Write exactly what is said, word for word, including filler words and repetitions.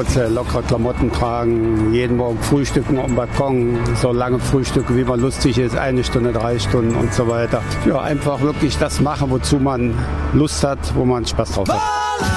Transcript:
Matratze, lockere Klamotten tragen, jeden Morgen frühstücken am Balkon, so lange frühstücken, wie man lustig ist, eine Stunde, drei Stunden und so weiter. Ja, einfach wirklich das machen, wozu man Lust hat, wo man Spaß drauf hat.